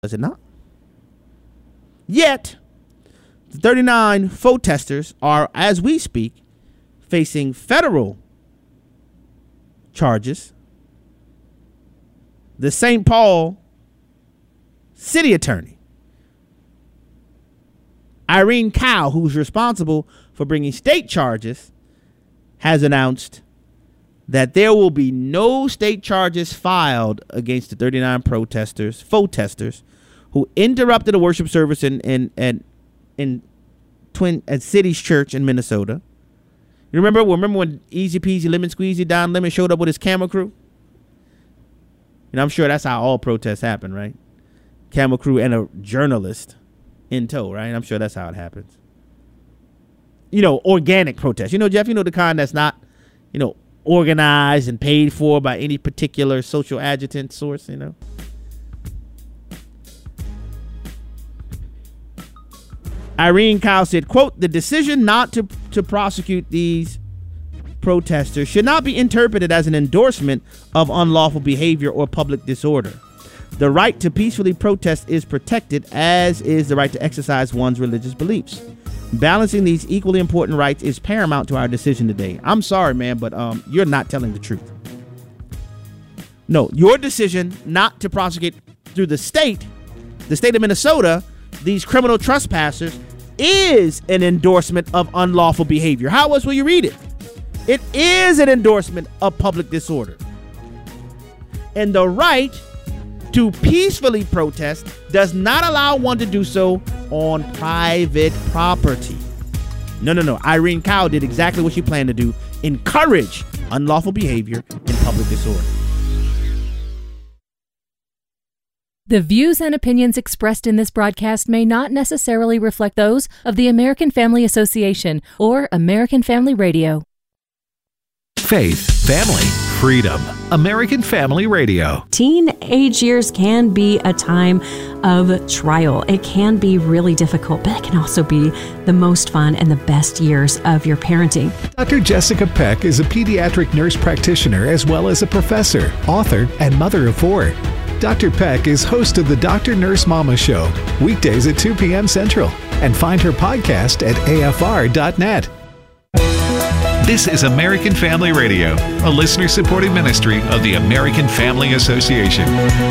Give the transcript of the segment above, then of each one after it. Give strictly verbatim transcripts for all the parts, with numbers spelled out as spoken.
Does it not? Yet, the thirty-nine faux testers are, as we speak, facing federal charges. The Saint Paul city attorney, Irene Kao, who's responsible for bringing state charges, has announced that there will be no state charges filed against the thirty-nine protesters, faux testers, who interrupted a worship service in in in, in Twin at City's Church in Minnesota. You remember? Remember when Easy Peasy Lemon Squeezy Don Lemon showed up with his camera crew? And I'm sure that's how all protests happen, right? Camera crew and a journalist in tow, right? I'm sure that's how it happens. You know, organic protest. You know, Jeff, you know, the kind that's not, you know, organized and paid for by any particular social agitant source, you know. Irene Kao said, quote, the decision not to, to prosecute these protesters should not be interpreted as an endorsement of unlawful behavior or public disorder. The right to peacefully protest is protected, as is the right to exercise one's religious beliefs. Balancing these equally important rights is paramount to our decision today. I'm sorry, man, but um, you're not telling the truth. No, your decision not to prosecute through the state, the state of Minnesota, these criminal trespassers, is an endorsement of unlawful behavior. How else will you read it? It is an endorsement of public disorder. And the right to peacefully protest does not allow one to do so on private property. No, no, no. Irene Kao did exactly what she planned to do: encourage unlawful behavior and public disorder. The views and opinions expressed in this broadcast may not necessarily reflect those of the American Family Association or American Family Radio. Faith, family, freedom. American Family Radio. Teenage years can be a time of trial. It can be really difficult, but it can also be the most fun and the best years of your parenting. Doctor Jessica Peck is a pediatric nurse practitioner as well as a professor, author, and mother of four. Doctor Peck is host of the Doctor Nurse Mama Show, weekdays at two p.m. Central, and find her podcast at A F R dot net. This is American Family Radio, a listener-supported ministry of the American Family Association.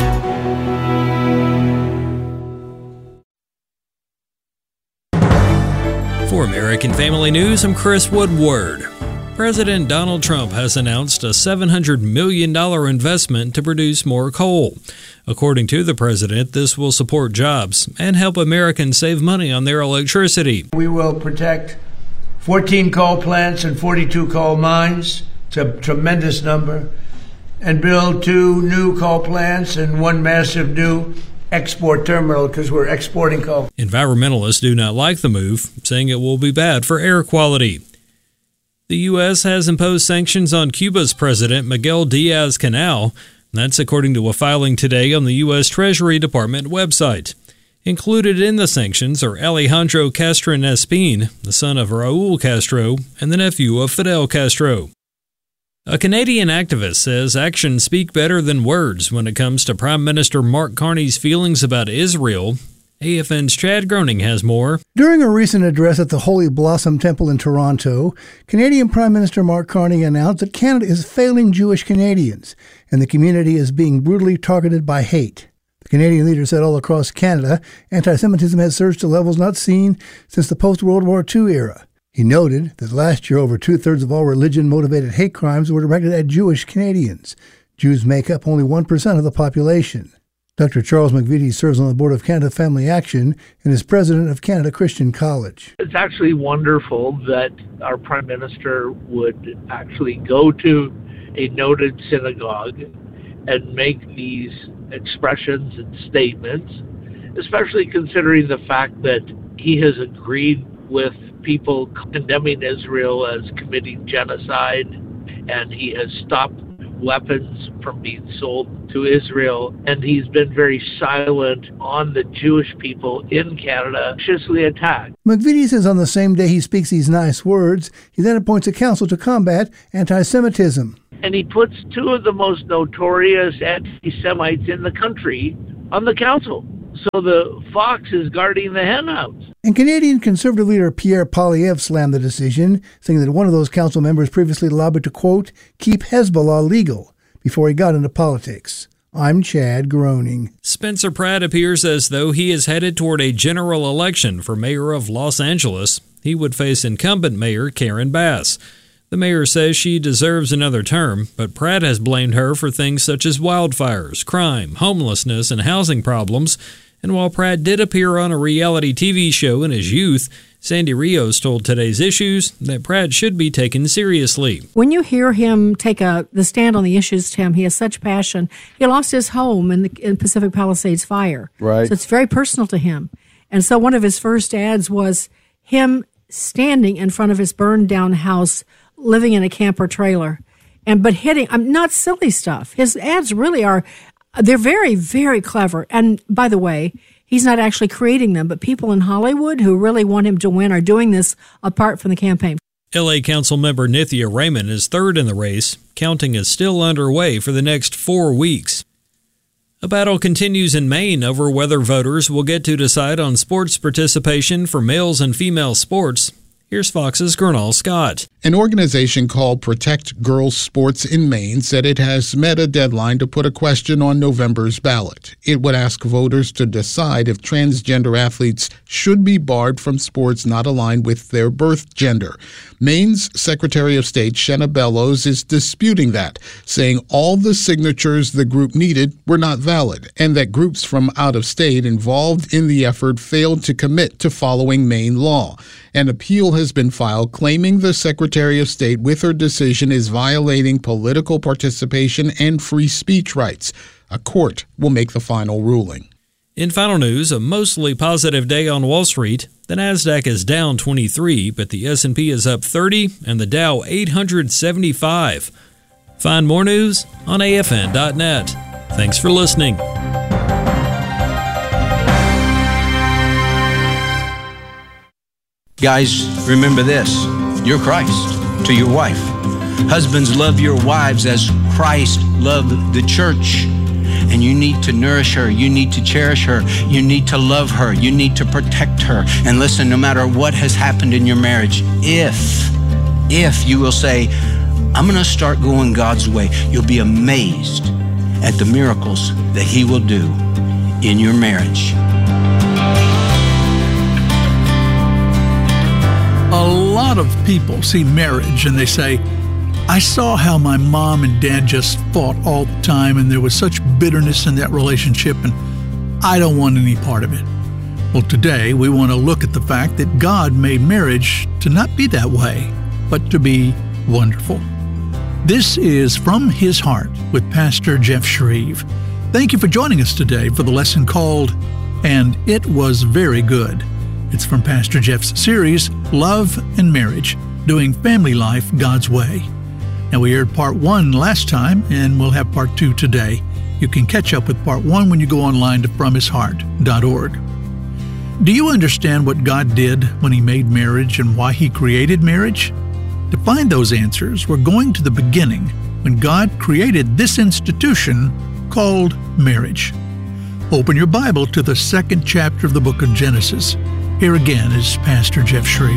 For American Family News, I'm Chris Woodward. President Donald Trump has announced a seven hundred million dollars investment to produce more coal. According to the president, this will support jobs and help Americans save money on their electricity. We will protect fourteen coal plants and forty-two coal mines. It's a tremendous number. And build two new coal plants and one massive new export terminal because we're exporting coal. Environmentalists do not like the move, saying it will be bad for air quality. The U S has imposed sanctions on Cuba's president, Miguel Diaz-Canel. That's according to a filing today on the U S Treasury Department website. Included in the sanctions are Alejandro Castro-Nespin, the son of Raul Castro, and the nephew of Fidel Castro. A Canadian activist says actions speak better than words when it comes to Prime Minister Mark Carney's feelings about Israel. A F N's Chad Groening has more. During a recent address at the Holy Blossom Temple in Toronto, Canadian Prime Minister Mark Carney announced that Canada is failing Jewish Canadians, and the community is being brutally targeted by hate. The Canadian leader said all across Canada, anti-Semitism has surged to levels not seen since the post-World War Two era. He noted that last year over two-thirds of all religion-motivated hate crimes were directed at Jewish Canadians. Jews make up only one percent of the population. Doctor Charles McVitie serves on the board of Canada Family Action and is president of Canada Christian College. It's actually wonderful that our Prime Minister would actually go to a noted synagogue and make these expressions and statements, especially considering the fact that he has agreed with people condemning Israel as committing genocide, and he has stopped weapons from being sold to Israel, and he's been very silent on the Jewish people in Canada viciously attacked. McVitie says on the same day he speaks these nice words, he then appoints a council to combat anti-Semitism. And he puts two of the most notorious anti-Semites in the country on the council. So the fox is guarding the henhouse. And Canadian Conservative leader Pierre Poilievre slammed the decision, saying that one of those council members previously lobbied to, quote, keep Hezbollah legal before he got into politics. I'm Chad Groening. Spencer Pratt appears as though he is headed toward a general election for mayor of Los Angeles. He would face incumbent mayor Karen Bass. The mayor says she deserves another term, but Pratt has blamed her for things such as wildfires, crime, homelessness, and housing problems. And while Pratt did appear on a reality T V show in his youth, Sandy Rios told Today's Issues that Pratt should be taken seriously. When you hear him take a the stand on the issues, Tim, he has such passion. He lost his home in the in Pacific Palisades fire. Right. So it's very personal to him. And so one of his first ads was him standing in front of his burned down house, living in a camper trailer, and but hitting, I'm not silly stuff. His ads really are, they're very, very clever. And by the way, he's not actually creating them, but people in Hollywood who really want him to win are doing this apart from the campaign. L A Council member Nithya Raymond is third in the race. Counting is still underway for the next four weeks. A battle continues in Maine over whether voters will get to decide on sports participation for males and female sports. Here's Fox's Gernal Scott. An organization called Protect Girls Sports in Maine said it has met a deadline to put a question on November's ballot. It would ask voters to decide if transgender athletes should be barred from sports not aligned with their birth gender. Maine's Secretary of State, Shenna Bellows, is disputing that, saying all the signatures the group needed were not valid, and that groups from out of state involved in the effort failed to commit to following Maine law. An appeal has been filed claiming the Secretary of State with her decision is violating political participation and free speech rights. A court will make the final ruling. In final news, a mostly positive day on Wall Street. The Nasdaq is down twenty-three, but the S and P is up thirty and the Dow eight hundred seventy-five. Find more news on A F N dot net. Thanks for listening. Guys, remember this. You're Christ to your wife. Husbands, love your wives as Christ loved the church. And you need to nourish her. You need to cherish her. You need to love her. You need to protect her. And listen, no matter what has happened in your marriage, if, if you will say, I'm going to start going God's way, you'll be amazed at the miracles that He will do in your marriage. A lot of people see marriage and they say, I saw how my mom and dad just fought all the time and there was such bitterness in that relationship and I don't want any part of it. Well, today we want to look at the fact that God made marriage to not be that way, but to be wonderful. This is From His Heart with Pastor Jeff Shreve. Thank you for joining us today for the lesson called, And It Was Very Good. It's from Pastor Jeff's series, Love and Marriage, Doing Family Life God's Way. Now, we aired part one last time, and we'll have part two today. You can catch up with part one when you go online to from his heart dot org. Do you understand what God did when He made marriage and why He created marriage? To find those answers, we're going to the beginning, when God created this institution called marriage. Open your Bible to the second chapter of the book of Genesis. Here again is Pastor Jeff Shreve.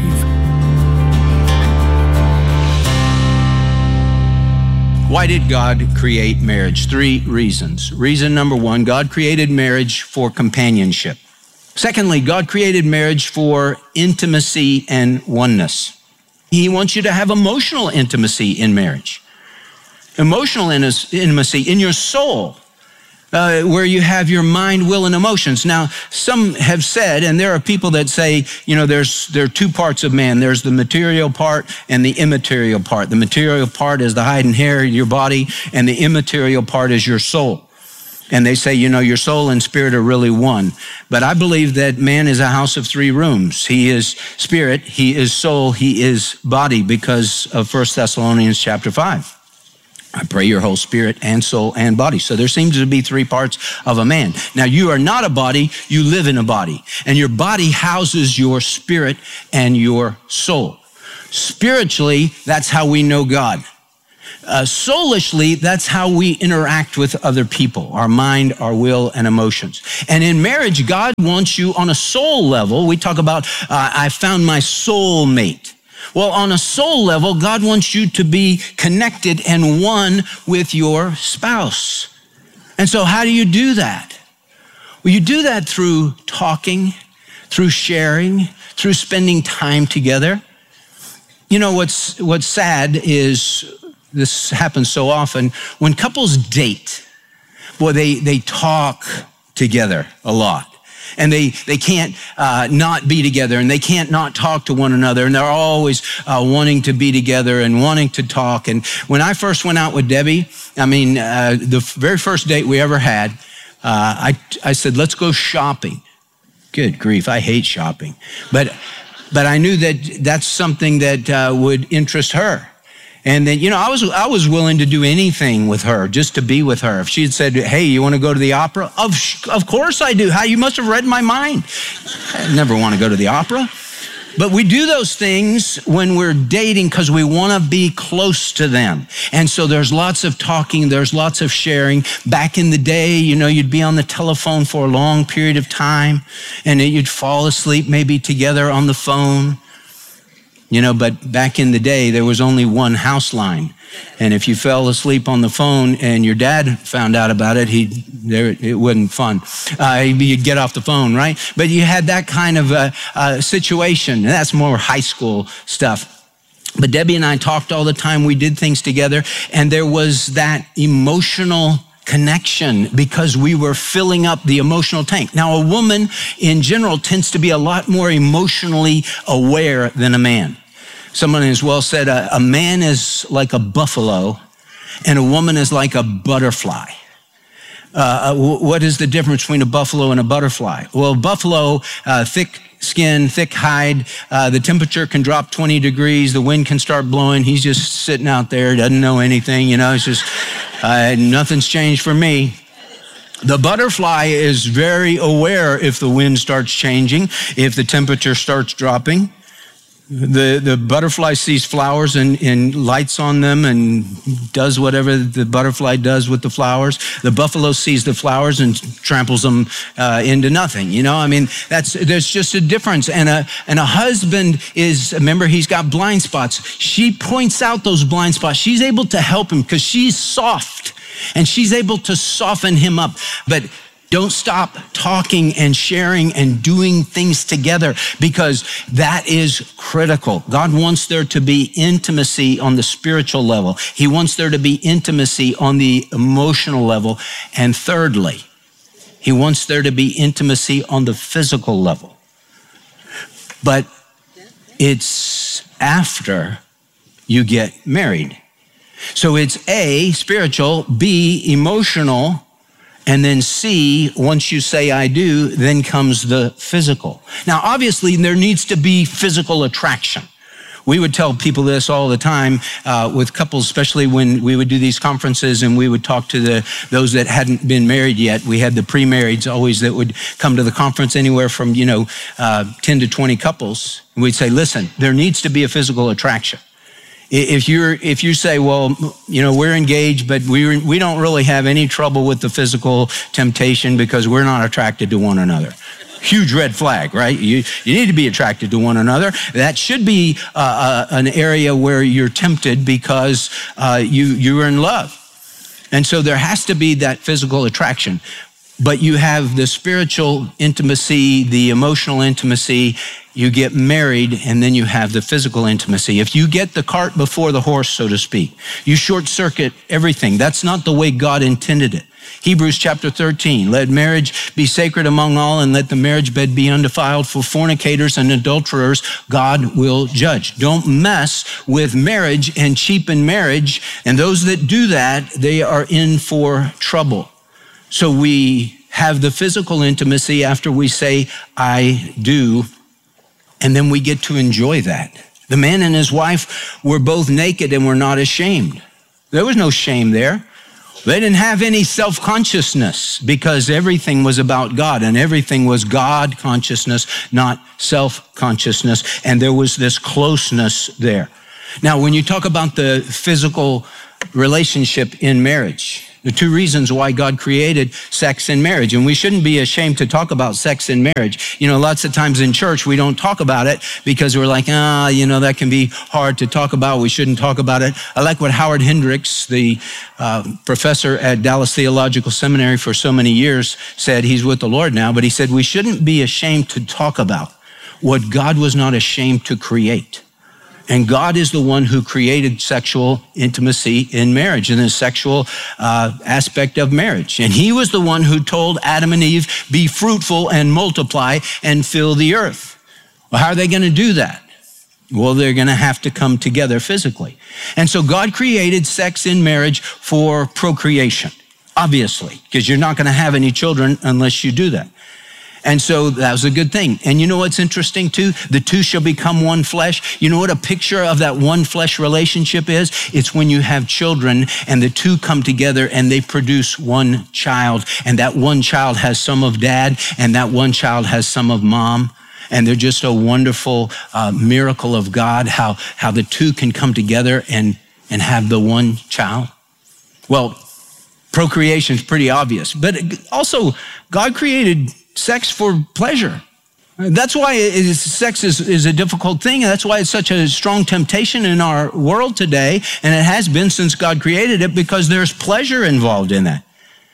Why did God create marriage? Three reasons. Reason number one, God created marriage for companionship. Secondly, God created marriage for intimacy and oneness. He wants you to have emotional intimacy in marriage. Emotional intimacy in your soul. Uh, where you have your mind, will, and emotions. Now, some have said, and there are people that say, you know, there's there are two parts of man. There's the material part and the immaterial part. The material part is the hide and hair, your body, and the immaterial part is your soul. And they say, you know, your soul and spirit are really one. But I believe that man is a house of three rooms. He is spirit, he is soul, he is body, because of First Thessalonians chapter five. I pray your whole spirit and soul and body. So there seems to be three parts of a man. Now, you are not a body, you live in a body. And your body houses your spirit and your soul. Spiritually, that's how we know God. Uh, soulishly, that's how we interact with other people, our mind, our will, and emotions. And in marriage, God wants you on a soul level. We talk about, uh, I found my soul mate. Well, on a soul level, God wants you to be connected and one with your spouse. And so how do you do that? Well, you do that through talking, through sharing, through spending time together. You know, what's what's sad is, this happens so often, when couples date, boy, they, they talk together a lot. And they, they can't uh, not be together, and they can't not talk to one another. And they're always uh, wanting to be together and wanting to talk. And when I first went out with Debbie, I mean, uh, the very first date we ever had, uh, I, I said, let's go shopping. Good grief, I hate shopping. But, but I knew that that's something that uh, would interest her. And then, you know, I was I was willing to do anything with her, just to be with her. If she had said, hey, you want to go to the opera? Of, of course I do. How, you must have read my mind. I never want to go to the opera. But we do those things when we're dating because we want to be close to them. And so there's lots of talking, there's lots of sharing. Back in the day, you know, you'd be on the telephone for a long period of time, and you'd fall asleep maybe together on the phone. You know, but back in the day, there was only one house line. And if you fell asleep on the phone and your dad found out about it, he there it wasn't fun. Uh, you'd get off the phone, right? But you had that kind of a, a situation. And that's more high school stuff. But Debbie and I talked all the time. We did things together. And there was that emotional connection because we were filling up the emotional tank. Now, a woman in general tends to be a lot more emotionally aware than a man. Someone has well said, a, a man is like a buffalo and a woman is like a butterfly. Uh, what is the difference between a buffalo and a butterfly? Well, buffalo, uh, thick skin, thick hide, uh, the temperature can drop twenty degrees, the wind can start blowing, he's just sitting out there, doesn't know anything, you know, it's just, uh, nothing's changed for me. The butterfly is very aware if the wind starts changing, if the temperature starts dropping. The the butterfly sees flowers and, and lights on them and does whatever the butterfly does with the flowers. The buffalo sees the flowers and tramples them uh, into nothing. You know, I mean, that's there's just a difference. And a and a husband is, remember, he's got blind spots. She points out those blind spots. She's able to help him because she's soft and she's able to soften him up. But don't stop talking and sharing and doing things together because that is critical. God wants there to be intimacy on the spiritual level. He wants there to be intimacy on the emotional level. And thirdly, he wants there to be intimacy on the physical level. But it's after you get married. So it's A, spiritual, B, emotional, and then C, once you say I do, then comes the physical. Now, obviously, there needs to be physical attraction. We would tell people this all the time uh, with couples, especially when we would do these conferences and we would talk to the those that hadn't been married yet. We had the pre-marrieds always that would come to the conference, anywhere from, you know, uh, ten to twenty couples. And we'd say, listen, there needs to be a physical attraction. If you're, if you say, well, you know, we're engaged, but we we don't really have any trouble with the physical temptation because we're not attracted to one another. Huge red flag, right? You you need to be attracted to one another. That should be uh, uh, an area where you're tempted because uh, you you are in love, and so there has to be that physical attraction. But you have the spiritual intimacy, the emotional intimacy. You get married, and then you have the physical intimacy. If you get the cart before the horse, so to speak, you short circuit everything. That's not the way God intended it. Hebrews chapter thirteen, let marriage be sacred among all, and let the marriage bed be undefiled. For fornicators and adulterers, God will judge. Don't mess with marriage and cheapen marriage. And those that do that, they are in for trouble. So we have the physical intimacy after we say, I do. And then we get to enjoy that. The man and his wife were both naked and were not ashamed. There was no shame there. They didn't have any self-consciousness because everything was about God and everything was God consciousness, not self-consciousness. And there was this closeness there. Now, when you talk about the physical relationship in marriage. The two reasons why God created sex in marriage. And we shouldn't be ashamed to talk about sex in marriage. You know, lots of times in church, we don't talk about it because we're like, ah, you know, that can be hard to talk about. We shouldn't talk about it. I like what Howard Hendricks, the uh, professor at Dallas Theological Seminary for so many years, said. He's with the Lord now, but he said, we shouldn't be ashamed to talk about what God was not ashamed to create. And God is the one who created sexual intimacy in marriage and the sexual uh, aspect of marriage. And he was the one who told Adam and Eve, be fruitful and multiply and fill the earth. Well, how are they going to do that? Well, they're going to have to come together physically. And so God created sex in marriage for procreation, obviously, because you're not going to have any children unless you do that. And so that was a good thing. And you know what's interesting too? The two shall become one flesh. You know what a picture of that one flesh relationship is? It's when you have children and the two come together and they produce one child. And that one child has some of dad and that one child has some of mom. And they're just a wonderful uh, miracle of God, how, how the two can come together and, and have the one child. Well, procreation is pretty obvious, but also God created sex for pleasure. That's why it is, sex is, is a difficult thing. That's why it's such a strong temptation in our world today. And it has been since God created it, because there's pleasure involved in that.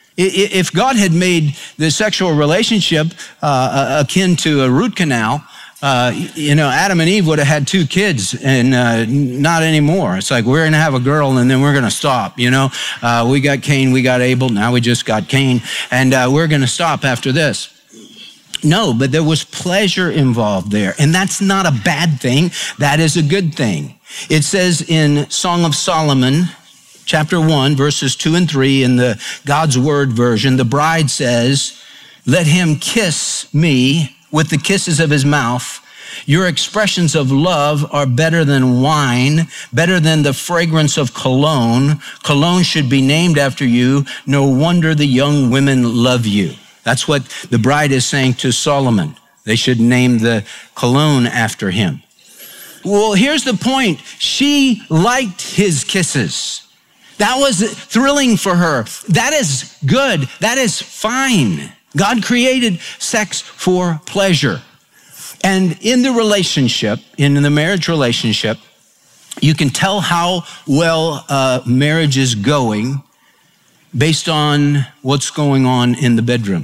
If God had made the sexual relationship uh, akin to a root canal, uh, you know, Adam and Eve would have had two kids, and uh, not anymore. It's like, we're going to have a girl and then we're going to stop, you know. Uh, we got Cain, we got Abel, now we just got Cain, and uh, we're going to stop after this. No, but there was pleasure involved there. And that's not a bad thing. That is a good thing. It says in Song of Solomon, chapter one, verses two and three, in the God's Word version, the bride says, let him kiss me with the kisses of his mouth. Your expressions of love are better than wine, better than the fragrance of cologne. Cologne should be named after you. No wonder the young women love you. That's what the bride is saying to Solomon. They should name the cologne after him. Well, here's the point. She liked his kisses. That was thrilling for her. That is good. That is fine. God created sex for pleasure. And in the relationship, in the marriage relationship, you can tell how well uh, marriage is going based on what's going on in the bedroom.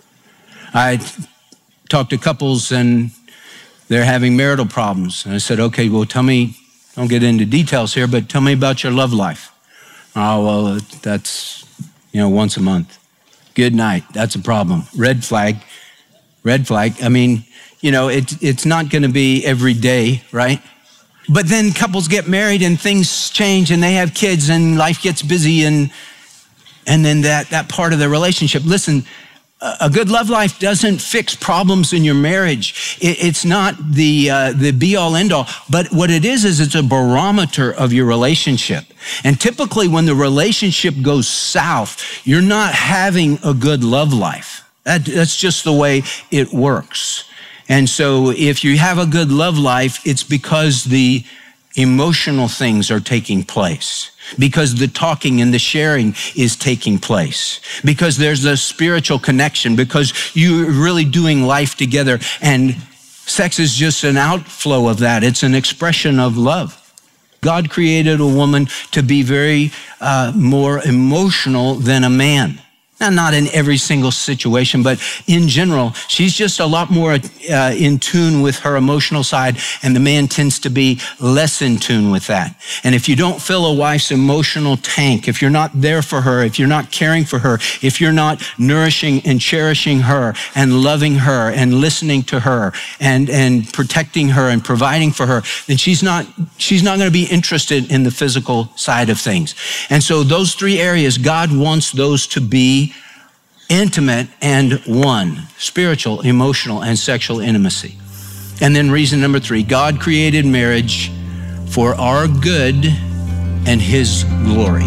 I talked to couples and they're having marital problems. And I said, okay, well, tell me, don't get into details here, but tell me about your love life. Oh, well, that's, you know, once a month. Good night. That's a problem. Red flag. Red flag. I mean, you know, it, it's not going to be every day, right? But then couples get married and things change and they have kids and life gets busy and and then that, that part of the relationship. Listen, a good love life doesn't fix problems in your marriage. It, it's not the uh, the be all end all, but what it is is it's a barometer of your relationship. And typically when the relationship goes south, you're not having a good love life. That, that's just the way it works. And so if you have a good love life, it's because the emotional things are taking place, because the talking and the sharing is taking place, because there's a spiritual connection, because you're really doing life together. And sex is just an outflow of that. It's an expression of love. God created a woman to be very uh, more emotional than a man. Now, not in every single situation, but in general, she's just a lot more uh, in tune with her emotional side, and the man tends to be less in tune with that. And if you don't fill a wife's emotional tank, if you're not there for her, if you're not caring for her, if you're not nourishing and cherishing her and loving her and listening to her and, and protecting her and providing for her, then she's not, she's not going to be interested in the physical side of things. And so those three areas, God wants those to be intimate and one: spiritual, emotional, and sexual intimacy. And then reason number three, God created marriage for our good and his glory.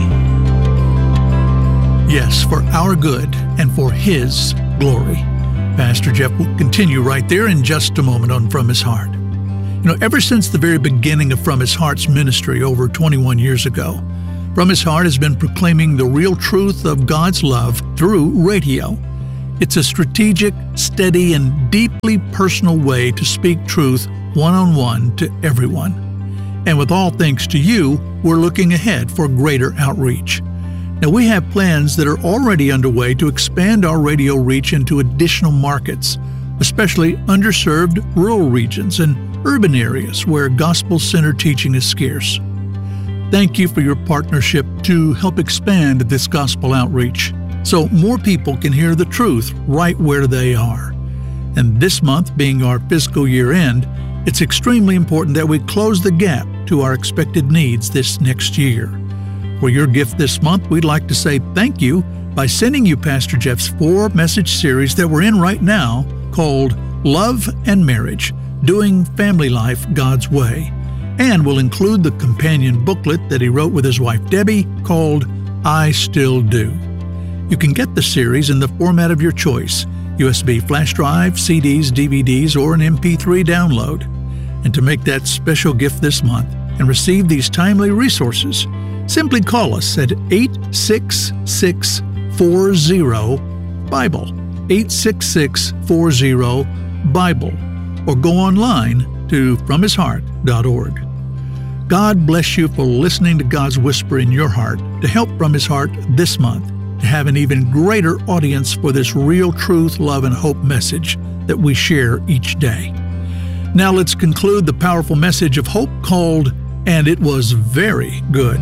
Yes, for our good and for his glory. Pastor Jeff will continue right there in just a moment on From His Heart. You know, ever since the very beginning of From His Heart's ministry over twenty-one years ago, From His Heart has been proclaiming the real truth of God's love through radio. It's a strategic, steady, and deeply personal way to speak truth one-on-one to everyone. And with all thanks to you, we're looking ahead for greater outreach. Now, we have plans that are already underway to expand our radio reach into additional markets, especially underserved rural regions and urban areas where gospel-centered teaching is scarce. Thank you for your partnership to help expand this gospel outreach so more people can hear the truth right where they are. And this month being our fiscal year end, it's extremely important that we close the gap to our expected needs this next year. For your gift this month, we'd like to say thank you by sending you Pastor Jeff's four-message series that we're in right now called Love and Marriage, Doing Family Life God's Way. And we'll include the companion booklet that he wrote with his wife Debbie called I Still Do. You can get the series in the format of your choice, U S B flash drive, C Ds, D V Ds, or an M P three download. And to make that special gift this month and receive these timely resources, simply call us at eight six six, four zero, Bible, eight six six, four zero, Bible, or go online to from his heart dot org. God bless you for listening to God's whisper in your heart to help From His Heart this month to have an even greater audience for this real truth, love, and hope message that we share each day. Now let's conclude the powerful message of hope called, And It Was Very Good.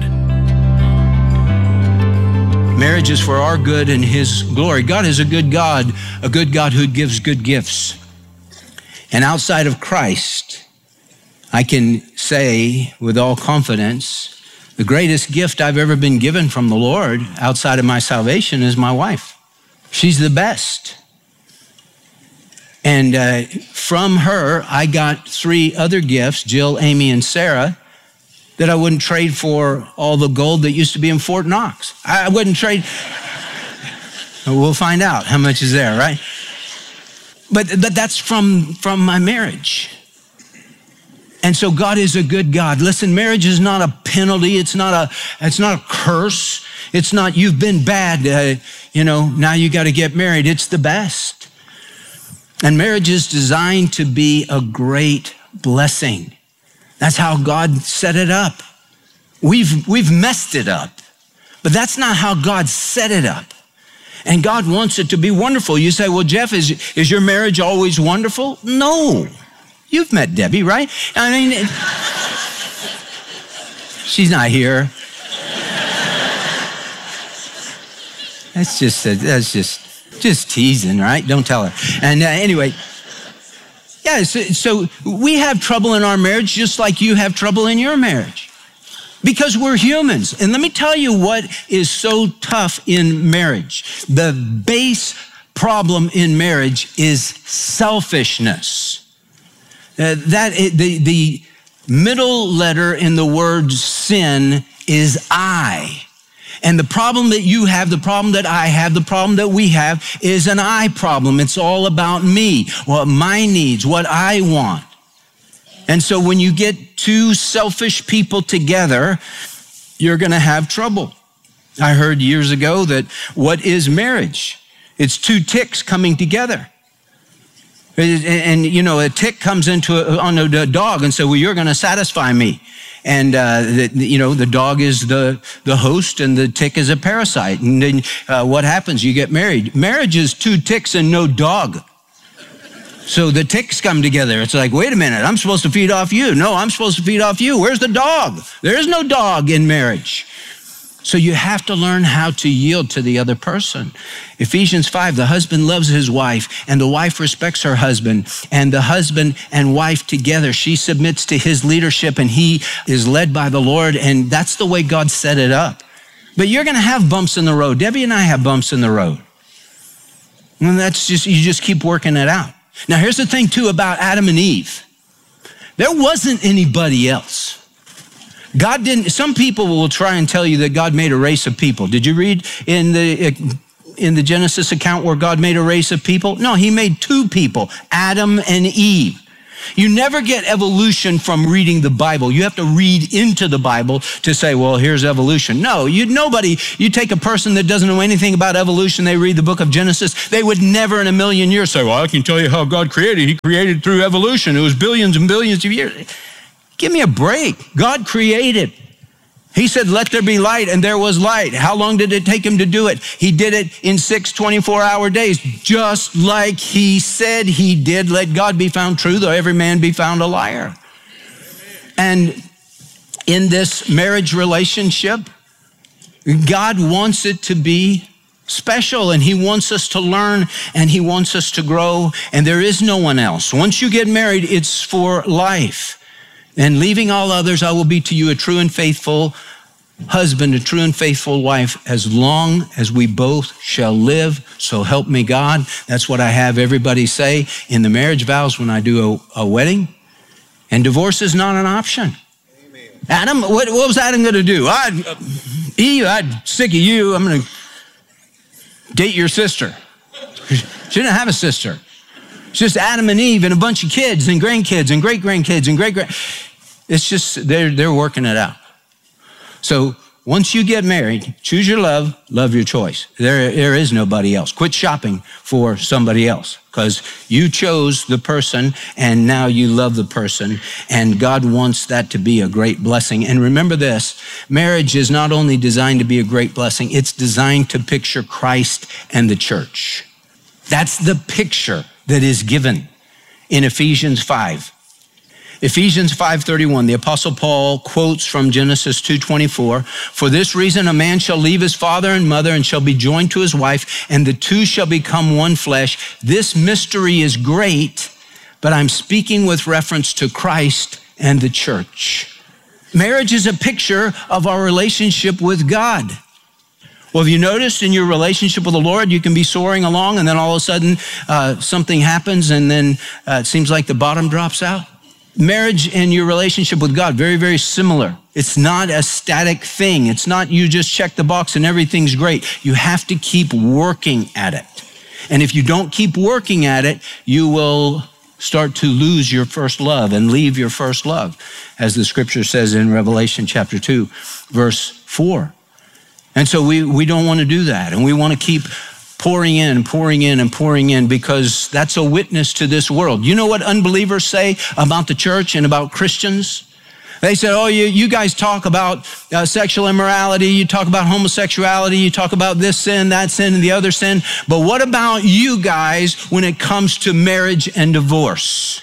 Marriage is for our good and His glory. God is a good God, a good God who gives good gifts. And outside of Christ, I can say with all confidence, the greatest gift I've ever been given from the Lord outside of my salvation is my wife. She's the best. And uh, from her, I got three other gifts, Jill, Amy, and Sarah, that I wouldn't trade for all the gold that used to be in Fort Knox. I wouldn't trade. We'll find out how much is there, right? But, but that's from, from my marriage. And so God is a good God. Listen, marriage is not a penalty. It's not a, it's not a curse. It's not, you've been bad, uh, you know, now you got to get married. It's the best. And marriage is designed to be a great blessing. That's how God set it up. We've, we've messed it up, but that's not how God set it up. And God wants it to be wonderful. You say, well, Jeff, is, is your marriage always wonderful? No. You've met Debbie, right? I mean, it, she's not here. That's just, a, that's just, just teasing, right? Don't tell her. And uh, anyway, yeah, so, so we have trouble in our marriage just like you have trouble in your marriage. Because we're humans. And let me tell you what is so tough in marriage. The base problem in marriage is selfishness. Uh, that the, the middle letter in the word sin is I. And the problem that you have, the problem that I have, the problem that we have is an I problem. It's all about me, what my needs, what I want. And so when you get two selfish people together, you're going to have trouble. I heard years ago that what is marriage? It's two ticks coming together. And, and you know, a tick comes into a, on a dog and says, well, you're going to satisfy me. And, uh, the, you know, the dog is the, the host and the tick is a parasite. And then uh, what happens? You get married. Marriage is two ticks and no dog. So the ticks come together. It's like, wait a minute, I'm supposed to feed off you. No, I'm supposed to feed off you. Where's the dog? There is no dog in marriage. So you have to learn how to yield to the other person. Ephesians five, the husband loves his wife and the wife respects her husband, and the husband and wife together, she submits to his leadership and he is led by the Lord, and that's the way God set it up. But you're going to have bumps in the road. Debbie and I have bumps in the road. And that's just, you just keep working it out. Now here's the thing too about Adam and Eve. There wasn't anybody else. God didn't, some people will try and tell you that God made a race of people. Did you read in the in the Genesis account where God made a race of people? No, he made two people, Adam and Eve. You never get evolution from reading the Bible. You have to read into the Bible to say, well, here's evolution. No, you nobody, you take a person that doesn't know anything about evolution, they read the book of Genesis, they would never in a million years say, well, I can tell you how God created. He created through evolution. It was billions and billions of years. Give me a break. God created. He said, let there be light, and there was light. How long did it take him to do it? He did it in six twenty-four hour days, just like he said he did. Let God be found true, though every man be found a liar. And in this marriage relationship, God wants it to be special, and he wants us to learn, and he wants us to grow, and there is no one else. Once you get married, it's for life. And leaving all others, I will be to you a true and faithful husband, a true and faithful wife, as long as we both shall live. So help me God. That's what I have everybody say in the marriage vows when I do a, a wedding. And divorce is not an option. Amen. Adam, what, what was Adam going to do? I'd, uh, Eve, I'm sick of you. I'm going to date your sister. She didn't have a sister. It's just Adam and Eve and a bunch of kids and grandkids and great-grandkids and great-grand. It's just, they're, they're working it out. So once you get married, choose your love, love your choice. There, there is nobody else. Quit shopping for somebody else because you chose the person and now you love the person, and God wants that to be a great blessing. And remember this, marriage is not only designed to be a great blessing, it's designed to picture Christ and the church. That's the picture that is given in Ephesians five. Ephesians five thirty-one, the Apostle Paul quotes from Genesis two twenty-four, for this reason a man shall leave his father and mother and shall be joined to his wife, and the two shall become one flesh. This mystery is great, but I'm speaking with reference to Christ and the church. Marriage is a picture of our relationship with God. Well, have you noticed in your relationship with the Lord, you can be soaring along and then all of a sudden uh, something happens and then uh, it seems like the bottom drops out? Marriage and your relationship with God, very, very similar. It's not a static thing. It's not you just check the box and everything's great. You have to keep working at it. And if you don't keep working at it, you will start to lose your first love and leave your first love, as the scripture says in Revelation chapter two, verse four. And so we, we don't want to do that. And we want to keep pouring in, pouring in, and pouring in because that's a witness to this world. You know what unbelievers say about the church and about Christians? They say, oh, you, you guys talk about uh, sexual immorality, you talk about homosexuality, you talk about this sin, that sin, and the other sin. But what about you guys when it comes to marriage and divorce?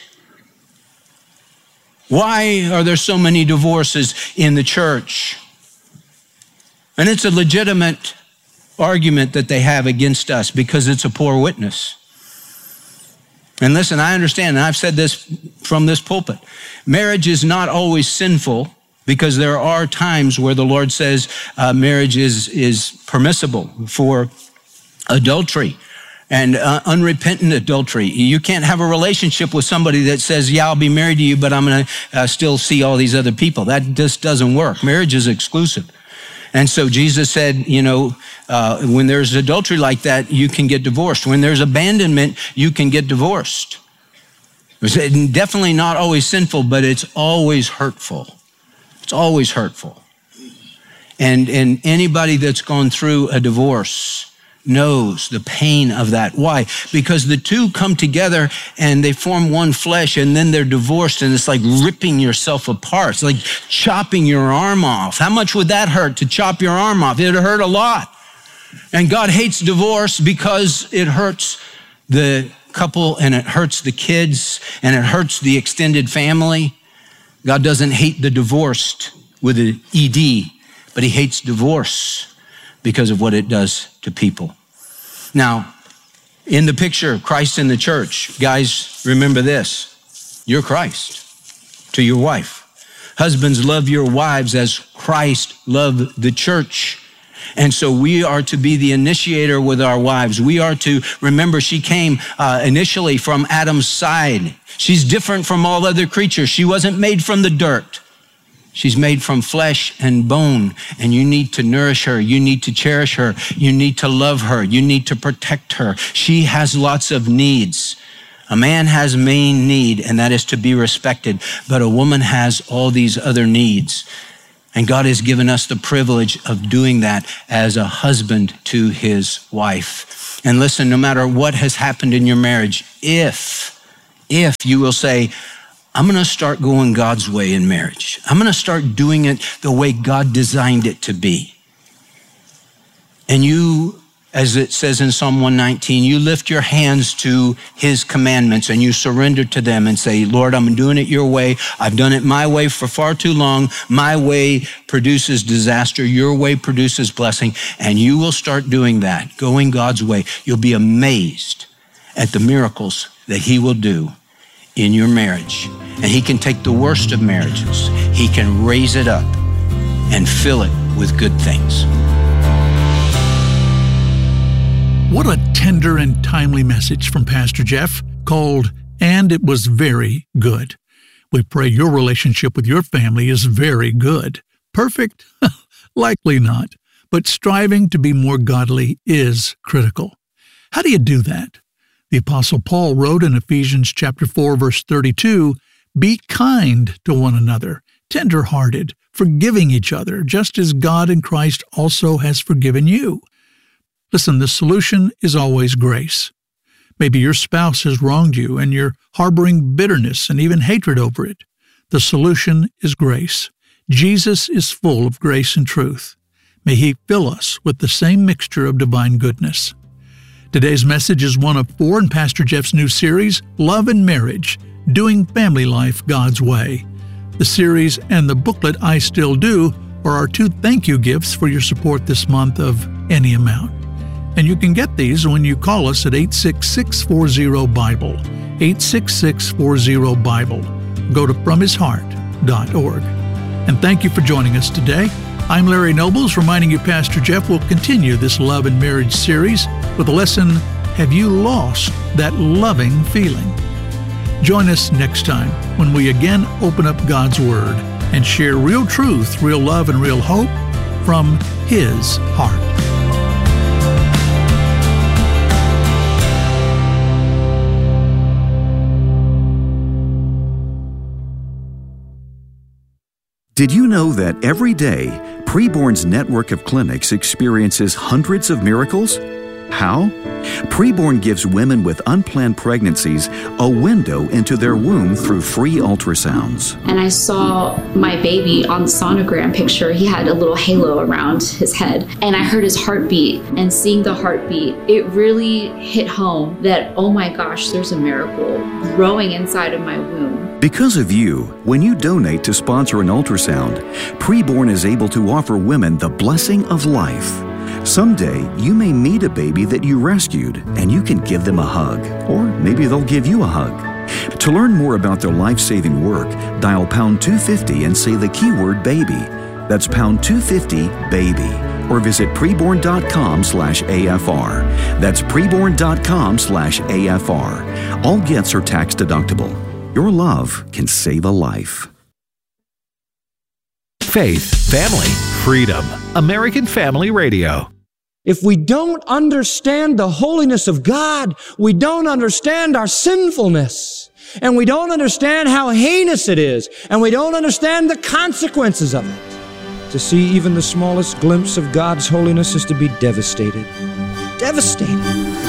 Why are there so many divorces in the church? And it's a legitimate argument that they have against us because it's a poor witness. And listen, I understand, and I've said this from this pulpit, marriage is not always sinful because there are times where the Lord says uh, marriage is, is permissible for adultery and uh, unrepentant adultery. You can't have a relationship with somebody that says, yeah, I'll be married to you, but I'm going to uh, still see all these other people. That just doesn't work. Marriage is exclusive. And so Jesus said, you know, uh, when there's adultery like that, you can get divorced. When there's abandonment, you can get divorced. It's definitely not always sinful, but it's always hurtful. It's always hurtful. And, and anybody that's gone through a divorce knows the pain of that. Why? Because the two come together and they form one flesh and then they're divorced and it's like ripping yourself apart. It's like chopping your arm off. How much would that hurt to chop your arm off? It'd hurt a lot. And God hates divorce because it hurts the couple and it hurts the kids and it hurts the extended family. God doesn't hate the divorced with an E D, but he hates divorce because of what it does to people. Now, in the picture, Christ in the church, guys, remember this. You're Christ to your wife. Husbands, love your wives as Christ loved the church. And so we are to be the initiator with our wives. We are to remember she came uh, initially from Adam's side. She's different from all other creatures. She wasn't made from the dirt. She's made from flesh and bone, and you need to nourish her. You need to cherish her. You need to love her. You need to protect her. She has lots of needs. A man has main need, and that is to be respected, but a woman has all these other needs. And God has given us the privilege of doing that as a husband to his wife. And listen, no matter what has happened in your marriage, if, if you will say, I'm going to start going God's way in marriage. I'm going to start doing it the way God designed it to be. And you, as it says in Psalm one nineteen, you lift your hands to his commandments and you surrender to them and say, Lord, I'm doing it your way. I've done it my way for far too long. My way produces disaster. Your way produces blessing. And you will start doing that, going God's way. You'll be amazed at the miracles that he will do in your marriage. And he can take the worst of marriages. He can raise it up and fill it with good things. What a tender and timely message from Pastor Jeff called, And It Was Very Good. We pray your relationship with your family is very good. Perfect? Likely not. But striving to be more godly is critical. How do you do that? The Apostle Paul wrote in Ephesians chapter four, verse thirty-two, Be kind to one another, tender-hearted, forgiving each other, just as God in Christ also has forgiven you. Listen, the solution is always grace. Maybe your spouse has wronged you and you're harboring bitterness and even hatred over it. The solution is grace. Jesus is full of grace and truth. May he fill us with the same mixture of divine goodness. Today's message is one of four in Pastor Jeff's new series, Love and Marriage, Doing Family Life God's Way. The series and the booklet, I Still Do, are our two thank you gifts for your support this month of any amount. And you can get these when you call us at eight six six, four zero, Bible, eight six six, four zero, Bible. Go to from his heart dot org. And thank you for joining us today. I'm Larry Nobles, reminding you Pastor Jeff will continue this Love and Marriage series with a lesson, Have You Lost That Loving Feeling? Join us next time when we again open up God's Word and share real truth, real love, and real hope from his heart. Did you know that every day, Preborn's network of clinics experiences hundreds of miracles? How? Preborn gives women with unplanned pregnancies a window into their womb through free ultrasounds. And I saw my baby on the sonogram picture. He had a little halo around his head. And I heard his heartbeat. And seeing the heartbeat, it really hit home that, oh my gosh, there's a miracle growing inside of my womb. Because of you, when you donate to sponsor an ultrasound, Preborn is able to offer women the blessing of life. Someday, you may meet a baby that you rescued, and you can give them a hug. Or maybe they'll give you a hug. To learn more about their life-saving work, dial pound two fifty and say the keyword baby. That's pound two fifty, baby. Or visit preborn.com slash AFR. That's preborn.com slash AFR. All gifts are tax deductible. Your love can save a life. Faith, family, freedom. American Family Radio. If we don't understand the holiness of God, we don't understand our sinfulness, and we don't understand how heinous it is, and we don't understand the consequences of it. To see even the smallest glimpse of God's holiness is to be devastated. Devastated.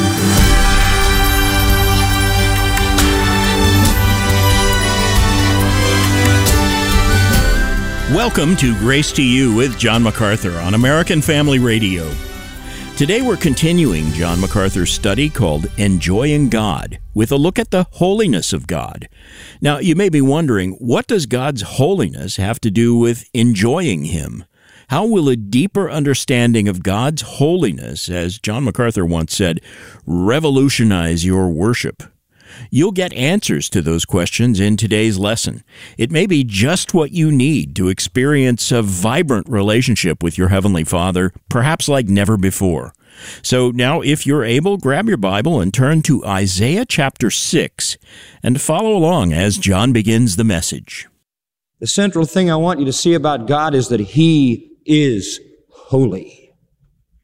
Welcome to Grace to You with John MacArthur on American Family Radio. Today we're continuing John MacArthur's study called Enjoying God, with a look at the holiness of God. Now, you may be wondering, what does God's holiness have to do with enjoying Him? How will a deeper understanding of God's holiness, as John MacArthur once said, revolutionize your worship? You'll get answers to those questions in today's lesson. It may be just what you need to experience a vibrant relationship with your Heavenly Father, perhaps like never before. So now, if you're able, grab your Bible and turn to Isaiah chapter six and follow along as John begins the message. The central thing I want you to see about God is that He is holy.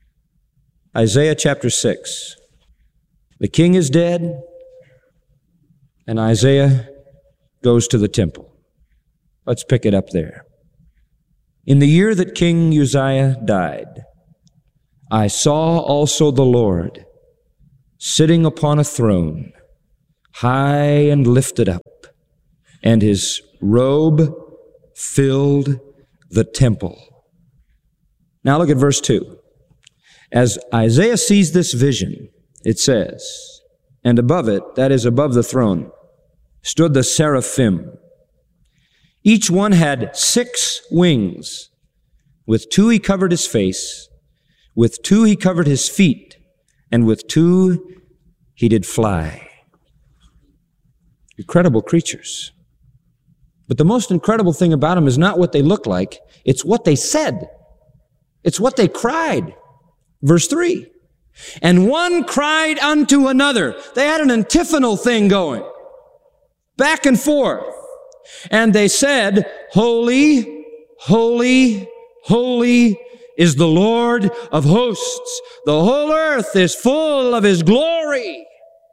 Isaiah chapter six. The king is dead. And Isaiah goes to the temple. Let's pick it up there. In the year that King Uzziah died, I saw also the Lord sitting upon a throne, high and lifted up, and his robe filled the temple. Now look at verse two. As Isaiah sees this vision, it says, and above it, that is above the throne, stood the seraphim. Each one had six wings. With two he covered his face, with two he covered his feet, and with two he did fly. Incredible creatures. But the most incredible thing about them is not what they look like, it's what they said. It's what they cried. Verse three. And one cried unto another. They had an antiphonal thing going. Back and forth. And they said, Holy, holy, holy is the Lord of hosts. The whole earth is full of his glory.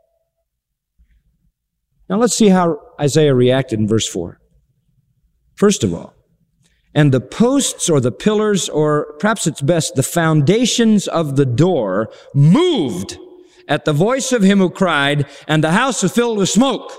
Now let's see how Isaiah reacted in verse four. First of all, and the posts or the pillars, or perhaps it's best, the foundations of the door moved at the voice of him who cried, and the house was filled with smoke.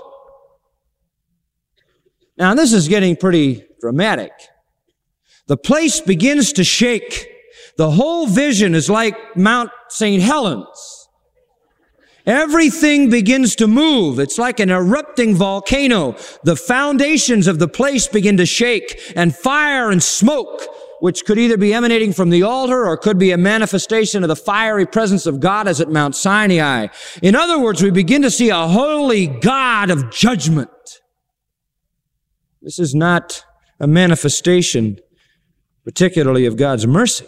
Now this is getting pretty dramatic. The place begins to shake. The whole vision is like Mount Saint Helens. Everything begins to move. It's like an erupting volcano. The foundations of the place begin to shake, and fire and smoke, which could either be emanating from the altar or could be a manifestation of the fiery presence of God as at Mount Sinai. In other words, we begin to see a holy God of judgment. This is not a manifestation particularly of God's mercy,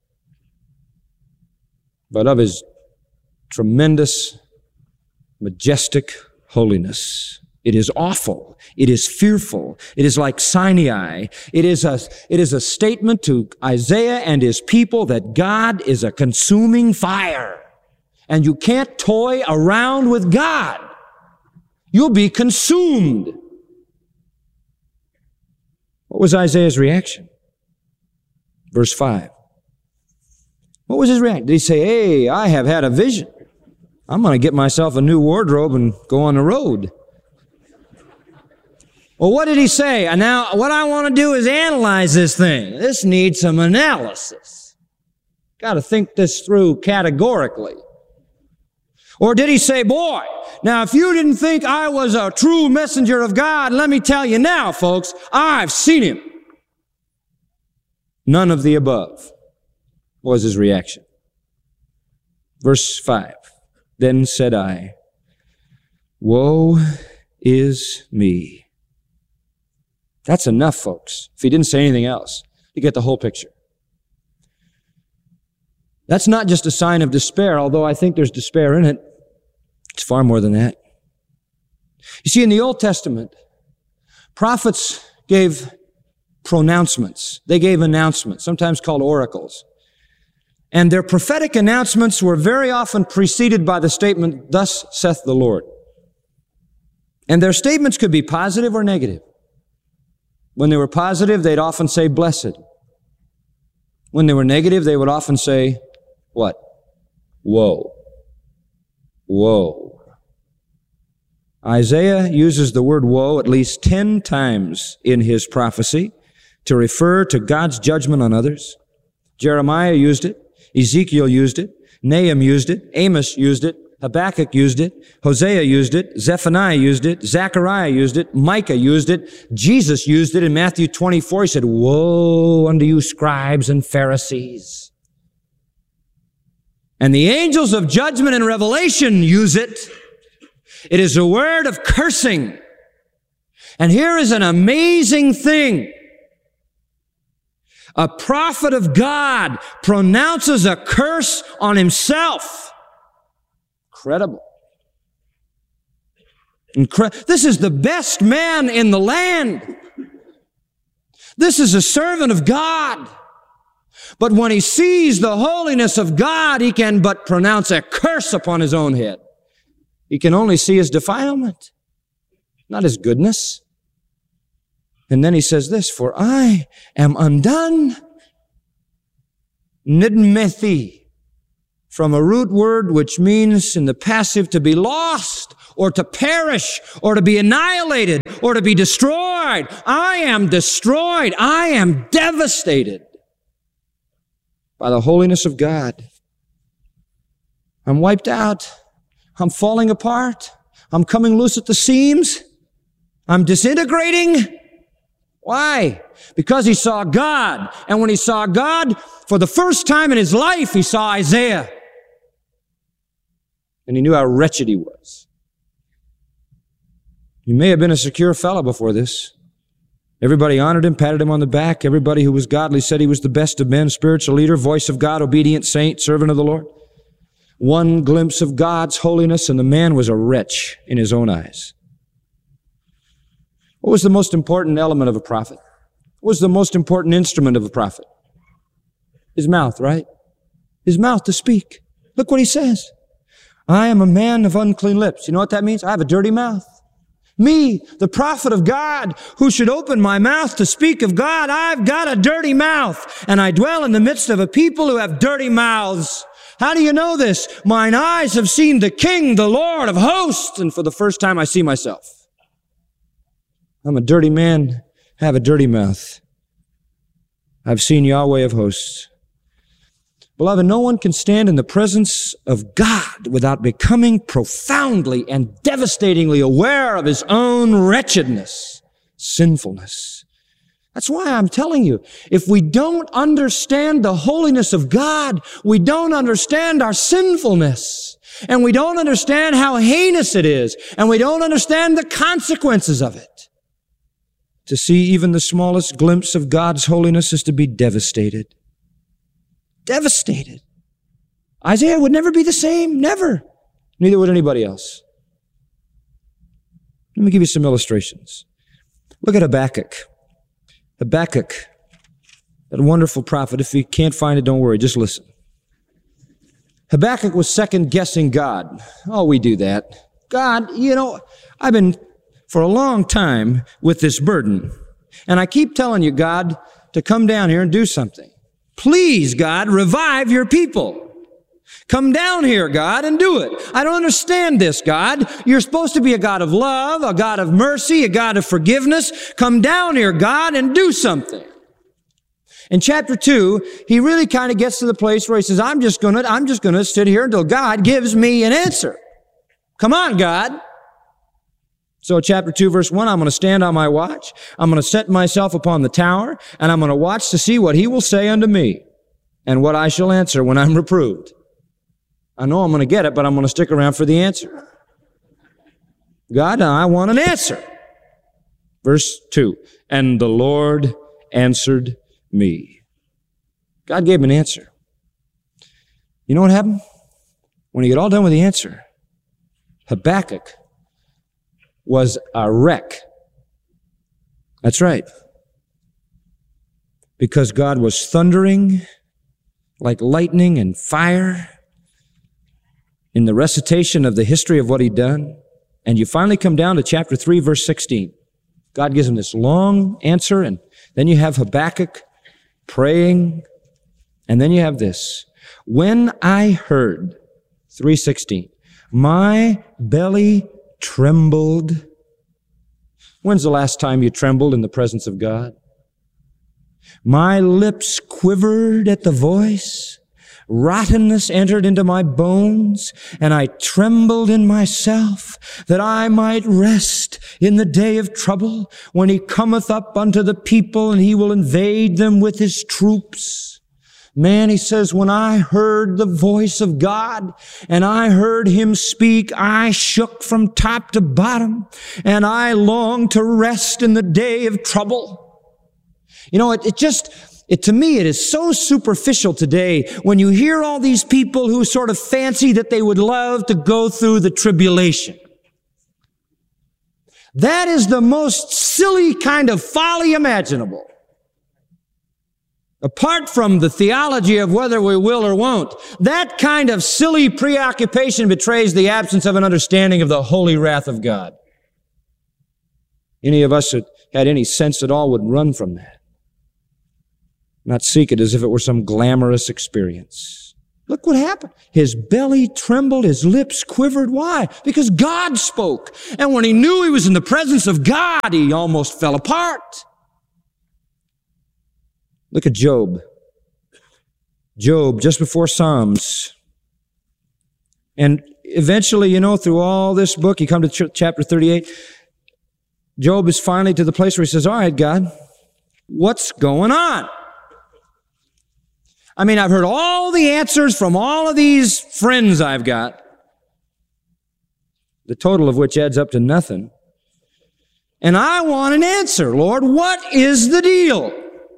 but of his tremendous, majestic holiness. It is awful. It is fearful. It is like Sinai. It is a, it is a statement to Isaiah and his people that God is a consuming fire. And you can't toy around with God. You'll be consumed. What was Isaiah's reaction? Verse five. What was his reaction? Did he say, hey, I have had a vision. I'm going to get myself a new wardrobe and go on the road? Well, what did he say? And now, what I want to do is analyze this thing. This needs some analysis. Got to think this through categorically. Or did he say, boy, now if you didn't think I was a true messenger of God, let me tell you now, folks, I've seen him. None of the above was his reaction. Verse five. Then said I, woe is me. That's enough, folks. If he didn't say anything else, you get the whole picture. That's not just a sign of despair, although I think there's despair in it. It's far more than that. You see, in the Old Testament, prophets gave pronouncements. They gave announcements, sometimes called oracles. And their prophetic announcements were very often preceded by the statement, thus saith the Lord. And their statements could be positive or negative. When they were positive, they'd often say, blessed. When they were negative, they would often say, what? Woe. Woe. Isaiah uses the word woe at least ten times in his prophecy to refer to God's judgment on others. Jeremiah used it. Ezekiel used it. Nahum used it. Amos used it. Habakkuk used it. Hosea used it. Zephaniah used it. Zechariah used it. Micah used it. Jesus used it in Matthew twenty-four. He said, woe unto you, scribes and Pharisees. And the angels of judgment and revelation use it. It is a word of cursing. And here is an amazing thing. A prophet of God pronounces a curse on himself. Incredible. Incre- this is the best man in the land. This is a servant of God. But when he sees the holiness of God, he can but pronounce a curse upon his own head. He can only see his defilement. not his goodness. And then he says this, for I am undone. Nidmethi, from a root word which means in the passive to be lost or to perish or to be annihilated or to be destroyed. I am destroyed. I am devastated by the holiness of God. I'm wiped out. I'm falling apart. I'm coming loose at the seams. I'm disintegrating. Why? Because he saw God. And when he saw God, for the first time in his life, he saw Isaiah. And he knew how wretched he was. He may have been a secure fellow before this. Everybody honored him, patted him on the back. Everybody who was godly said he was the best of men, spiritual leader, voice of God, obedient saint, servant of the Lord. One glimpse of God's holiness, and the man was a wretch in his own eyes. What was the most important element of a prophet? What was the most important instrument of a prophet? His mouth, right? His mouth to speak. Look what he says. I am a man of unclean lips. You know what that means? I have a dirty mouth. Me, the prophet of God, who should open my mouth to speak of God, I've got a dirty mouth, and I dwell in the midst of a people who have dirty mouths. How do you know this? Mine eyes have seen the King, the Lord of hosts, and for the first time I see myself. I'm a dirty man, I have a dirty mouth. I've seen Yahweh of hosts. Beloved, no one can stand in the presence of God without becoming profoundly and devastatingly aware of his own wretchedness, sinfulness. That's why I'm telling you, if we don't understand the holiness of God, we don't understand our sinfulness, and we don't understand how heinous it is, and we don't understand the consequences of it. To see even the smallest glimpse of God's holiness is to be devastated. Devastated. Isaiah would never be the same, never. Neither would anybody else. Let me give you some illustrations. Look at Habakkuk. Habakkuk, that wonderful prophet. If you can't find it, don't worry, just listen. Habakkuk was second-guessing God. Oh, we do that. God, you know, I've been for a long time with this burden, and I keep telling you, God, to come down here and do something. Please, God, revive your people. Come down here, God, and do it. I don't understand this, God. You're supposed to be a God of love, a God of mercy, a God of forgiveness. Come down here, God, and do something. In chapter two, he really kind of gets to the place where he says, I'm just gonna, I'm just gonna sit here until God gives me an answer. Come on, God. So chapter two, verse one, I'm going to stand on my watch. I'm going to set myself upon the tower, and I'm going to watch to see what he will say unto me and what I shall answer when I'm reproved. I know I'm going to get it, but I'm going to stick around for the answer. God, I want an answer. Verse two, and the Lord answered me. God gave him an answer. You know what happened? When he got all done with the answer, Habakkuk was a wreck. That's right. Because God was thundering like lightning and fire in the recitation of the history of what he'd done. And you finally come down to chapter three, verse sixteen. God gives him this long answer, and then you have Habakkuk praying, and then you have this. When I heard, three sixteen, my belly trembled. When's the last time you trembled in the presence of God? My lips quivered at the voice. Rottenness entered into my bones, and I trembled in myself, that I might rest in the day of trouble, when he cometh up unto the people, and he will invade them with his troops. Man, he says, when I heard the voice of God and I heard him speak, I shook from top to bottom, and I longed to rest in the day of trouble. You know, it, it just, it, to me, it is so superficial today when you hear all these people who sort of fancy that they would love to go through the tribulation. That is the most silly kind of folly imaginable. Apart from the theology of whether we will or won't, that kind of silly preoccupation betrays the absence of an understanding of the holy wrath of God. Any of us that had any sense at all would run from that. Not seek it as if it were some glamorous experience. Look what happened. His belly trembled, his lips quivered. Why? Because God spoke. And when he knew he was in the presence of God, he almost fell apart. Look at Job. Job, just before Psalms. And eventually, you know, through all this book, you come to ch- chapter thirty-eight. Job is finally to the place where he says, all right, God, what's going on? I mean, I've heard all the answers from all of these friends I've got, the total of which adds up to nothing. And I want an answer, Lord. What is the deal?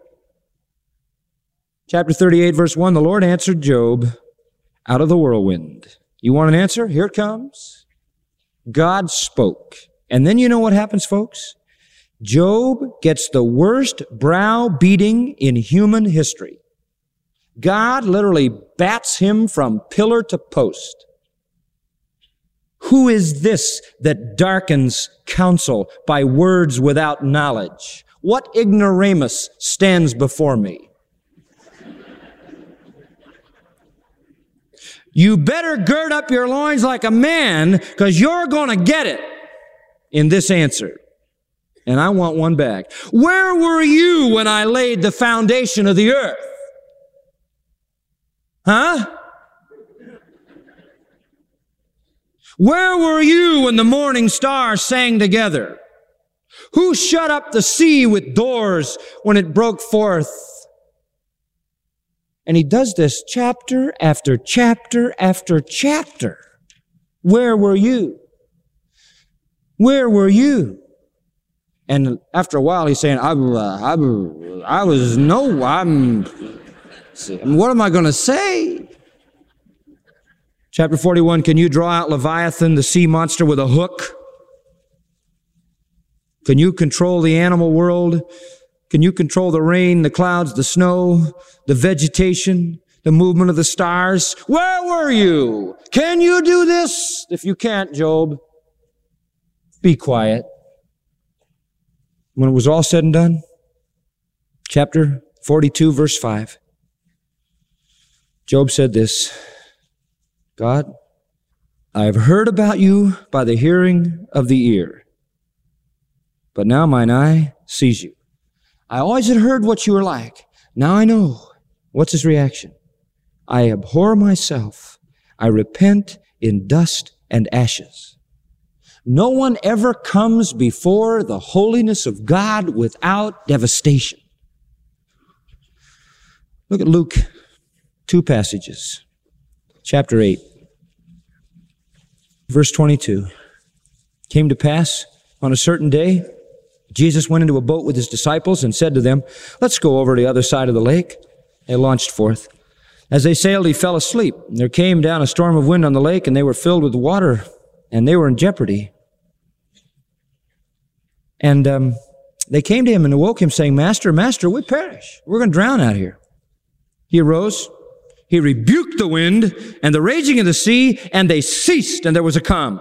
Chapter thirty-eight, verse one, the Lord answered Job out of the whirlwind. You want an answer? Here it comes. God spoke. And then you know what happens, folks? Job gets the worst browbeating in human history. God literally bats him from pillar to post. Who is this that darkens counsel by words without knowledge? What ignoramus stands before me? You better gird up your loins like a man, because you're going to get it in this answer. And I want one back. Where were you when I laid the foundation of the earth? Huh? Where were you when the morning stars sang together? Who shut up the sea with doors when it broke forth? And he does this chapter after chapter after chapter. Where were you? Where were you? And after a while, he's saying, I, I, I was no, I'm, what am I going to say? Chapter forty-one, can you draw out Leviathan, the sea monster, with a hook? Can you control the animal world? Can you control the rain, the clouds, the snow, the vegetation, the movement of the stars? Where were you? Can you do this? If you can't, Job, be quiet. When it was all said and done, chapter forty-two, verse five, Job said this, God, I have heard about you by the hearing of the ear, but now mine eye sees you. I always had heard what you were like. Now I know. What's his reaction? I abhor myself. I repent in dust and ashes. No one ever comes before the holiness of God without devastation. Look at Luke, two passages. Chapter eight, verse twenty-two. Came to pass on a certain day, Jesus went into a boat with his disciples and said to them, let's go over to the other side of the lake. They launched forth. As they sailed, he fell asleep. There came down a storm of wind on the lake, and they were filled with water, and they were in jeopardy. And um, they came to him and awoke him, saying, Master, Master, we perish. We're going to drown out here. He arose, he rebuked the wind and the raging of the sea, and they ceased, and there was a calm.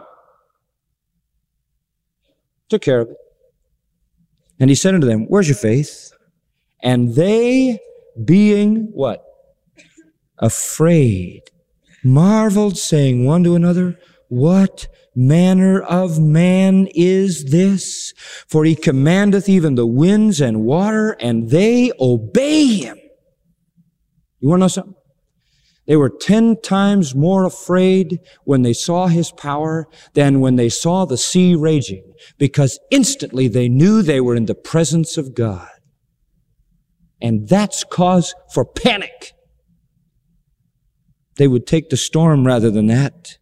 Took care of it. And he said unto them, where's your faith? And they, being what? Afraid, marveled, saying one to another, what manner of man is this? For he commandeth even the winds and water, and they obey him. You want to know something? They were ten times more afraid when they saw his power than when they saw the sea raging, because instantly they knew they were in the presence of God. And that's cause for panic. They would take the storm rather than that.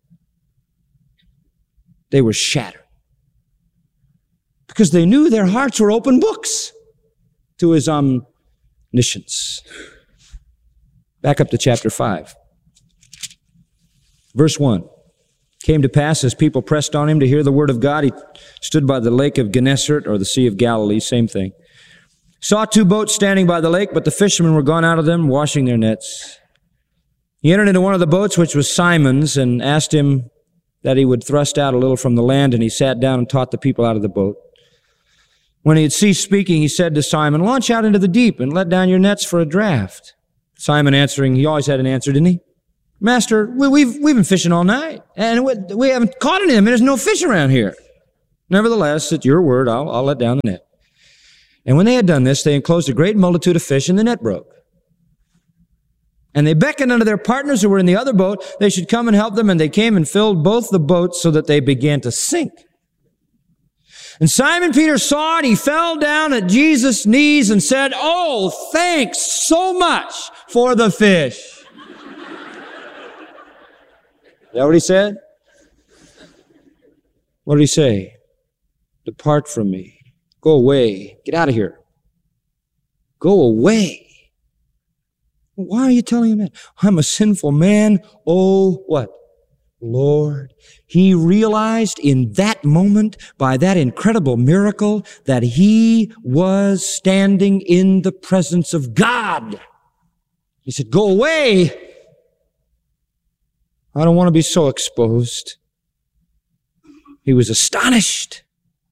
They were shattered because they knew their hearts were open books to his omniscience. Back up to chapter five. Verse one. Came to pass as people pressed on him to hear the word of God, he stood by the lake of Gennesaret, or the Sea of Galilee, same thing. Saw two boats standing by the lake, but the fishermen were gone out of them, washing their nets. He entered into one of the boats, which was Simon's, and asked him that he would thrust out a little from the land, and he sat down and taught the people out of the boat. When he had ceased speaking, he said to Simon, launch out into the deep and let down your nets for a draft. Simon answering, he always had an answer, didn't he? Master, we, we've, we've been fishing all night, and we, we haven't caught anything. There's no fish around here. Nevertheless, at your word, I'll, I'll let down the net. And when they had done this, they enclosed a great multitude of fish, and the net broke. And they beckoned unto their partners who were in the other boat, they should come and help them, and they came and filled both the boats so that they began to sink. And Simon Peter saw it, he fell down at Jesus' knees and said, oh, thanks so much for the fish. Is that what he said? What did he say? Depart from me. Go away. Get out of here. Go away. Why are you telling him that? I'm a sinful man. Oh, what? Lord. He realized in that moment, by that incredible miracle, that he was standing in the presence of God. He said, go away. I don't want to be so exposed. He was astonished.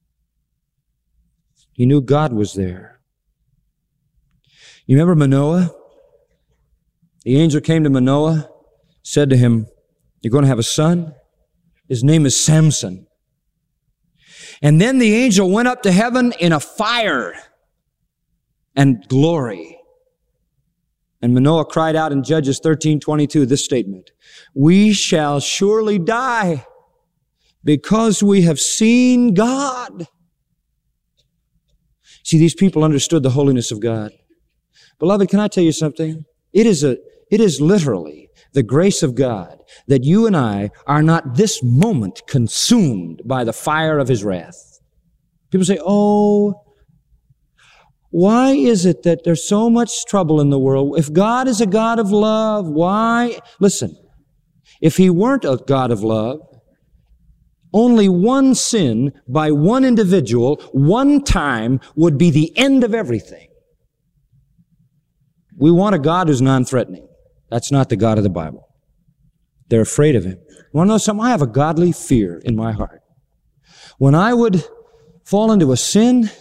He knew God was there. You remember Manoah? The angel came to Manoah, said to him, you're going to have a son. His name is Samson. And then the angel went up to heaven in a fire and glory. And Manoah cried out in Judges thirteen twenty-two this statement, we shall surely die because we have seen God. See, these people understood the holiness of God. Beloved, can I tell you something? It is a, it is literally the grace of God that you and I are not this moment consumed by the fire of His wrath. People say, oh, why is it that there's so much trouble in the world? If God is a God of love, why? Listen, if He weren't a God of love, only one sin by one individual, one time, would be the end of everything. We want a God who's non-threatening. That's not the God of the Bible. They're afraid of Him. You want to know something? I have a godly fear in my heart. When I would fall into a sin,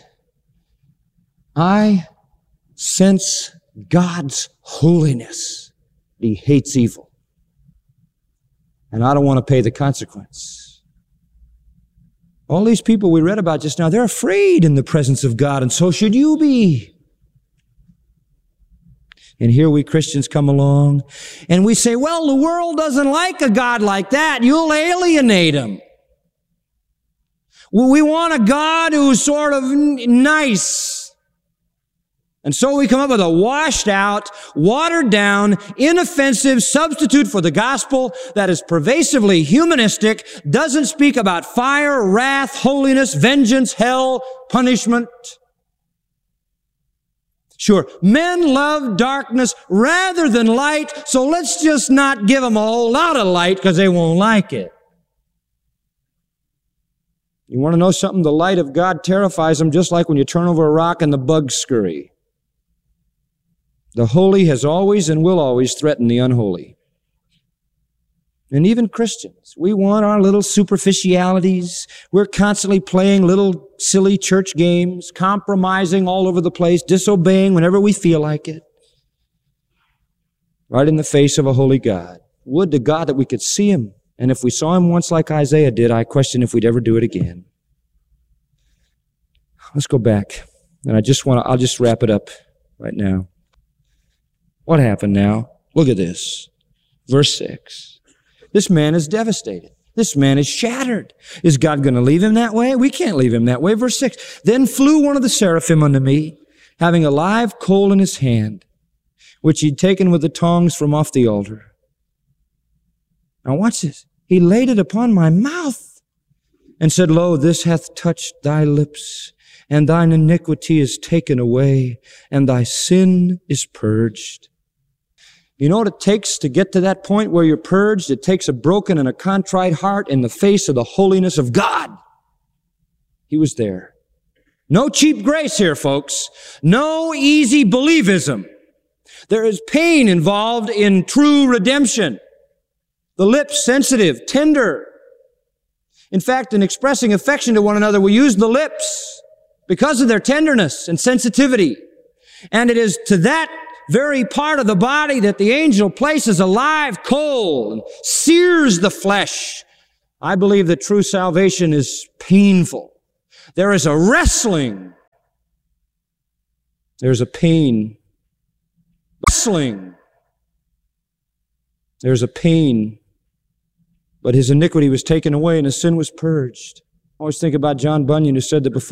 I sense God's holiness. He hates evil. And I don't want to pay the consequence. All these people we read about just now, they're afraid in the presence of God, and so should you be. And here we Christians come along, and we say, well, the world doesn't like a God like that. You'll alienate Him. Well, we want a God who's sort of nice. And so we come up with a washed out, watered down, inoffensive substitute for the gospel that is pervasively humanistic, doesn't speak about fire, wrath, holiness, vengeance, hell, punishment. Sure, men love darkness rather than light, so let's just not give them a whole lot of light because they won't like it. You want to know something? The light of God terrifies them just like when you turn over a rock and the bugs scurry. The holy has always and will always threaten the unholy. And even Christians, we want our little superficialities. We're constantly playing little silly church games, compromising all over the place, disobeying whenever we feel like it. Right in the face of a holy God. Would to God that we could see Him. And if we saw Him once like Isaiah did, I question if we'd ever do it again. Let's go back. And I just want to, I'll just wrap it up right now. What happened now? Look at this. Verse six. This man is devastated. This man is shattered. Is God going to leave him that way? We can't leave him that way. Verse six. Then flew one of the seraphim unto me, having a live coal in his hand, which he'd taken with the tongs from off the altar. Now watch this. He laid it upon my mouth and said, Lo, this hath touched thy lips, and thine iniquity is taken away, and thy sin is purged. You know what it takes to get to that point where you're purged? It takes a broken and a contrite heart in the face of the holiness of God. He was there. No cheap grace here, folks. No easy believism. There is pain involved in true redemption. The lips sensitive, tender. In fact, in expressing affection to one another, we use the lips. because of their tenderness and sensitivity. And it is to that very part of the body that the angel places a live coal and sears the flesh. I believe that true salvation is painful. There is a wrestling. There's a pain. Wrestling. There's a pain. But his iniquity was taken away and his sin was purged. I always think about John Bunyan, who said that before